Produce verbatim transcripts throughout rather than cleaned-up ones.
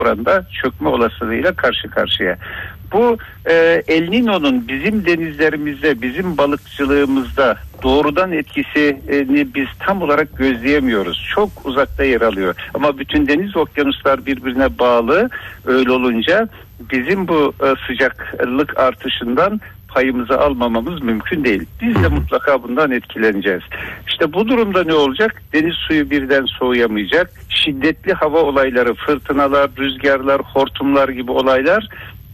oranda çökme olasılığıyla karşı karşıya. Bu e, El Niño'nun bizim denizlerimizde, bizim balıkçılığımızda doğrudan etkisini biz tam olarak gözleyemiyoruz. Çok uzakta yer alıyor. Ama bütün deniz okyanuslar birbirine bağlı. Öyle olunca bizim bu e, sıcaklık artışından payımızı almamamız mümkün değil. Biz de mutlaka bundan etkileneceğiz. İşte bu durumda ne olacak? Deniz suyu birden soğuyamayacak. Şiddetli hava olayları, fırtınalar, rüzgarlar, hortumlar gibi olaylar,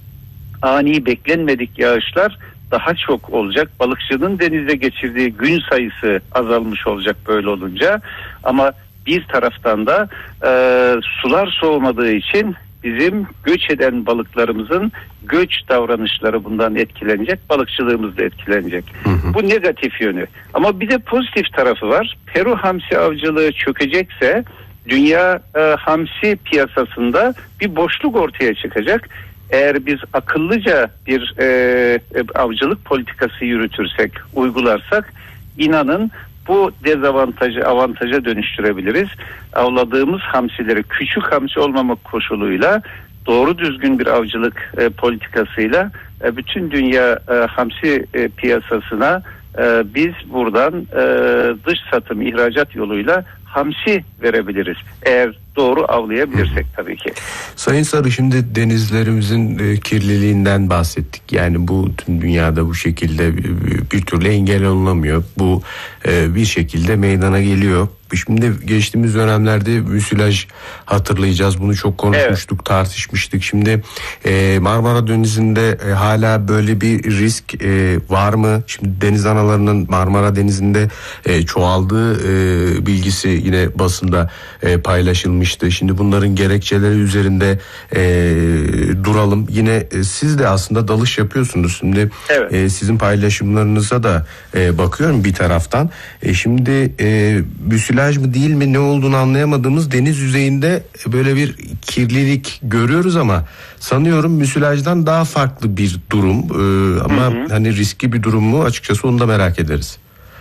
ani beklenmedik yağışlar daha çok olacak. Balıkçının denizde geçirdiği gün sayısı azalmış olacak böyle olunca. Ama bir taraftan da e, sular soğumadığı için bizim göç eden balıklarımızın göç davranışları bundan etkilenecek. Balıkçılığımız da etkilenecek. Hı hı. Bu negatif yönü. Ama bir de pozitif tarafı var. Peru hamsi avcılığı çökecekse dünya e, hamsi piyasasında bir boşluk ortaya çıkacak. Eğer biz akıllıca bir e, avcılık politikası yürütürsek, uygularsak, inanın bu dezavantajı avantaja dönüştürebiliriz. Avladığımız hamsileri küçük hamsi olmamak koşuluyla doğru düzgün bir avcılık e, politikasıyla e, bütün dünya e, hamsi e, piyasasına e, biz buradan e, dış satım, ihracat yoluyla hamsi verebiliriz. Eğer doğru avlayabilirsek tabii ki. Sayın Sarı, şimdi denizlerimizin e, kirliliğinden bahsettik. Yani bu tüm dünyada bu şekilde bir, bir türlü engel olunamıyor. Bu e, bir şekilde meydana geliyor. Şimdi geçtiğimiz dönemlerde müsilaj hatırlayacağız. Bunu çok konuşmuştuk, evet. tartışmıştık. Şimdi e, Marmara Denizi'nde e, hala böyle bir risk e, var mı? Şimdi deniz analarının Marmara Denizi'nde e, çoğaldığı e, bilgisi yine basında e, paylaşılmıştı. Şimdi bunların gerekçeleri üzerinde e, duralım. Yine e, siz de aslında dalış yapıyorsunuz. Şimdi evet. e, sizin paylaşımlarınıza da e, bakıyorum bir taraftan. E, şimdi e, müsilaj mı değil mi, ne olduğunu anlayamadığımız deniz yüzeyinde böyle bir kirlilik görüyoruz ama sanıyorum müsilajdan daha farklı bir durum. E, ama hı hı. hani riskli bir durum mu, açıkçası onu da merak ederiz.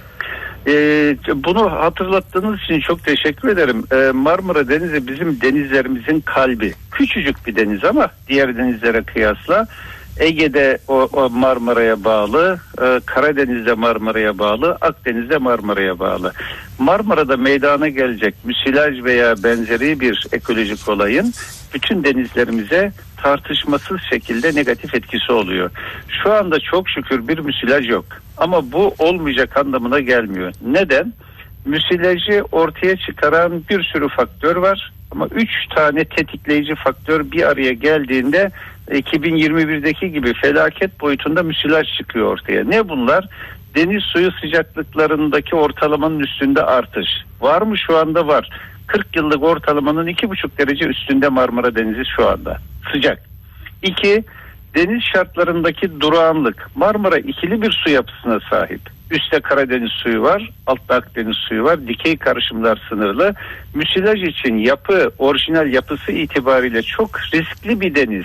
Ee, bunu hatırlattığınız için çok teşekkür ederim. Ee, Marmara Denizi bizim denizlerimizin kalbi. Küçücük bir deniz ama diğer denizlere kıyasla. Ege'de o, o Marmara'ya bağlı, e, Karadeniz'de Marmara'ya bağlı, Akdeniz'de Marmara'ya bağlı. Marmara'da meydana gelecek müsilaj veya benzeri bir ekolojik olayın bütün denizlerimize tartışmasız şekilde negatif etkisi oluyor. Şu anda çok şükür bir müsilaj yok. Ama bu olmayacak anlamına gelmiyor. Neden? Müsilajı ortaya çıkaran bir sürü faktör var. Ama üç tane tetikleyici faktör bir araya geldiğinde iki bin yirmi birdeki gibi felaket boyutunda müsilaj çıkıyor ortaya. Ne bunlar? Deniz suyu sıcaklıklarındaki ortalamanın üstünde artış. Var mı? Şu anda var. kırk yıllık ortalamanın iki buçuk derece üstünde Marmara Denizi şu anda. Sıcak. İki, deniz şartlarındaki durağanlık. Marmara ikili bir su yapısına sahip. Üstte Karadeniz suyu var, altta Akdeniz suyu var. Dikey karışımlar sınırlı. Müsilaj için yapı, orijinal yapısı itibariyle çok riskli bir deniz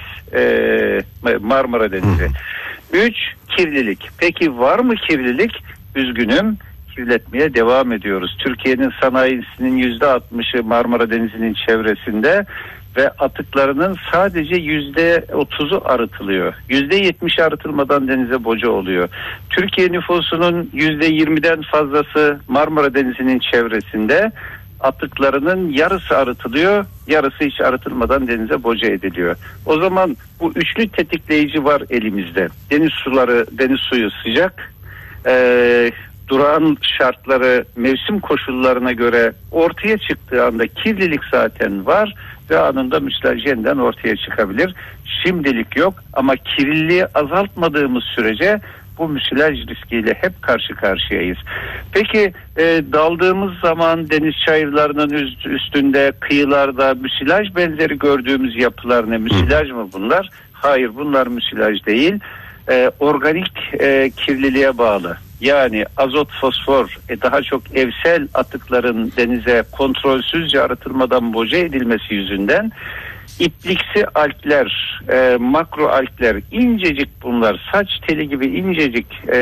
ee, Marmara Denizi. Üç, kirlilik. Peki var mı kirlilik? Üzgünüm, kirletmeye devam ediyoruz. Türkiye'nin sanayisinin yüzde altmışı Marmara Denizi'nin çevresinde ve atıklarının sadece yüzde otuzu arıtılıyor. Yüzde yetmişi arıtılmadan denize boca oluyor. Türkiye nüfusunun yüzde yirmiden fazlası Marmara Denizi'nin çevresinde, atıklarının yarısı arıtılıyor, yarısı hiç arıtılmadan denize boca ediliyor. O zaman bu üçlü tetikleyici var elimizde. Deniz suları, deniz suyu sıcak, ee, durağan şartları mevsim koşullarına göre ortaya çıktığı anda kirlilik zaten var ve anında müsilaj yeniden ortaya çıkabilir. Şimdilik yok ama kirliliği azaltmadığımız sürece bu müsilaj riskiyle hep karşı karşıyayız. Peki e, daldığımız zaman deniz çayırlarının üst, üstünde, kıyılarda müsilaj benzeri gördüğümüz yapılar ne? Müsilaj mı bunlar? Hayır, bunlar müsilaj değil. E, organik e, kirliliğe bağlı. Yani azot, fosfor, e, daha çok evsel atıkların denize kontrolsüzce arıtılmadan boca edilmesi yüzünden ipliksi algler, e, makro algler, incecik bunlar, saç teli gibi incecik e,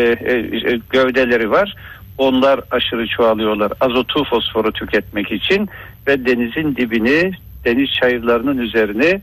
e, gövdeleri var. Onlar aşırı çoğalıyorlar azotu, fosforu tüketmek için ve denizin dibini deniz çayırlarının üzerine